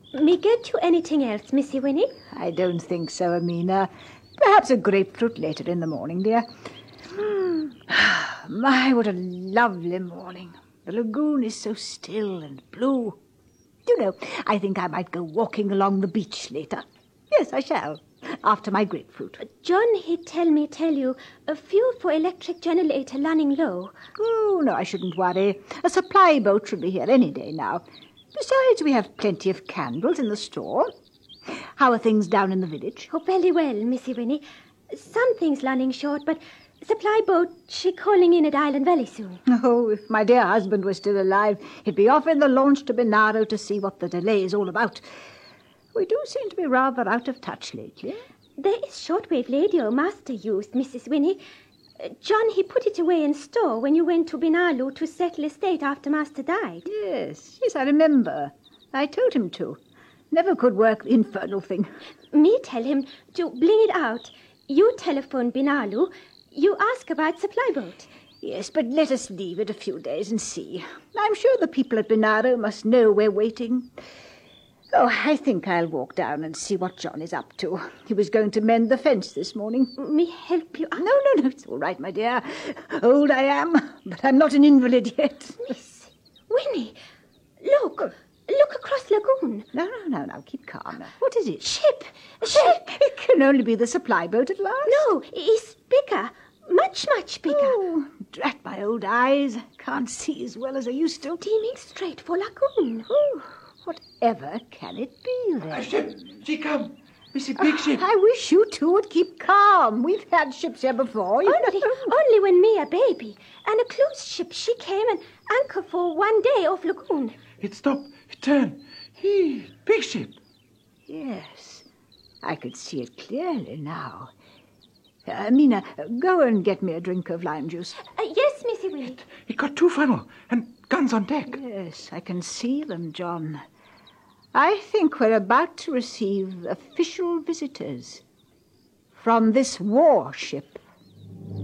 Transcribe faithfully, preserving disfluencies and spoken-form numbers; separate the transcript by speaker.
Speaker 1: Me get you anything else, Missy Winnie?
Speaker 2: I don't think so, Amina. Perhaps a grapefruit later in the morning, dear. My, what a lovely morning. The lagoon is so still and blue. Do you know, I think I might go walking along the beach later. Yes, I shall, after my grapefruit.
Speaker 1: John, he tell me tell you, a fuel for electric generator running low.
Speaker 2: Oh, no, I shouldn't worry. A supply boat should be here any day now. Besides, we have plenty of candles in the store. How are things down in the village?
Speaker 1: Oh, very well, Missy Winnie. Some things running short, but supply boat, she calling in at Island Valley soon.
Speaker 2: Oh, if my dear husband were still alive, he'd be off in the launch to Binaro to see what the delay is all about. We do seem to be rather out of touch lately.
Speaker 1: There is shortwave radio Master used, Missus Winnie. Uh, John, he put it away in store when you went to Binalu to settle estate after Master died.
Speaker 2: Yes, yes, I remember. I told him to. Never could work the infernal thing.
Speaker 1: Me tell him to bring it out. You telephone Binalu. You ask about supply boat.
Speaker 2: Yes, but let us leave it a few days and see. I'm sure the people at Binaro must know we're waiting. Oh, I think I'll walk down and see what John is up to. He was going to mend the fence this morning.
Speaker 1: Me help you?
Speaker 2: No, no, no, it's all right, my dear. Old I am, but I'm not an invalid yet.
Speaker 1: Miss Winnie, look. Look across lagoon.
Speaker 2: No, no, no, now, keep calm. What is it?
Speaker 1: Ship. A ship.
Speaker 2: It can only be the supply boat at last.
Speaker 1: No, it's bigger. Much, much bigger.
Speaker 2: Oh, drat my old eyes. Can't see as well as I used to.
Speaker 1: Steaming straight for lagoon.
Speaker 2: Oh, whatever can it be, then?
Speaker 3: A ship. She come. Missy big ship.
Speaker 2: Oh, I wish you two would keep calm. We've had ships here before. You
Speaker 1: Only,
Speaker 2: know.
Speaker 1: only when me a baby. And a cruise ship, she came and anchor for one day off lagoon.
Speaker 3: It stop. It turn. He big ship.
Speaker 2: Yes, I could see it clearly now. Uh, Mina, go and get me a drink of lime juice.
Speaker 1: Uh, yes, Missy Winnie.
Speaker 3: It got two funnel and guns on deck.
Speaker 2: Yes, I can see them, John. I think we're about to receive official visitors from this warship.